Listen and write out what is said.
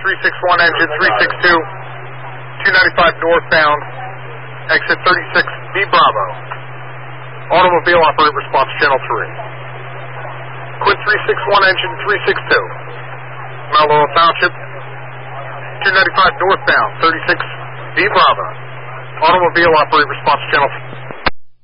361 engine 362, 295 northbound, exit 36B Bravo. Automobile operate response channel 3. Quit 361 engine 362. Mount Laurel Township, 295 northbound, 36B Bravo. Automobile operate response channel 3.